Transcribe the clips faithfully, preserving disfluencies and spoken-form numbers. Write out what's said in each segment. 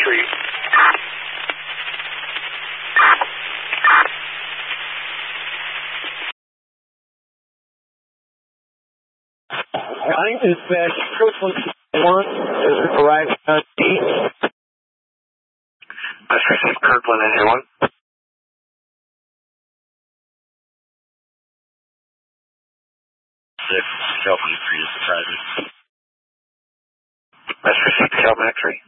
three. Huntington dispatch, Kirkland one has arrived on D. Let's receive Kirkland engine one. Six, Kelvin three is surprising. Let's receive Kelvin X-ray.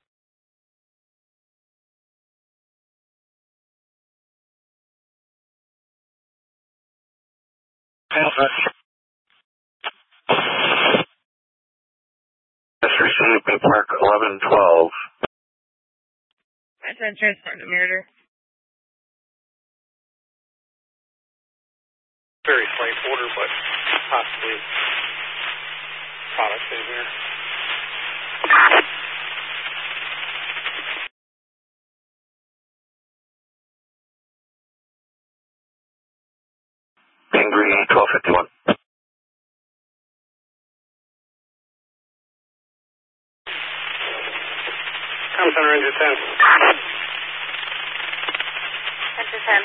Alpha. Let's receive Bay Park eleven twelve. Attention, transport to Murder. Very slight order, but possibly products in here. Angry twelve fifty-one. Come center engine ten. Engine ten.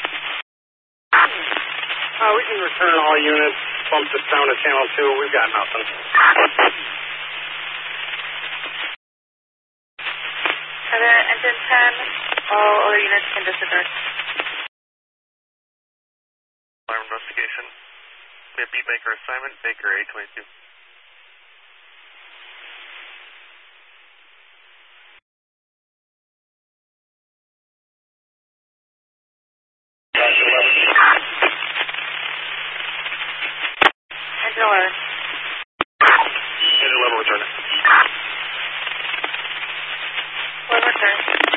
Uh, we can return all units, bump this down to channel two. We've got nothing. Other engine ten, all other units can disregard. Alarm investigation. We have B Baker assignment, Baker eight twenty-two. Engine eleven. Engine eleven returning. One return.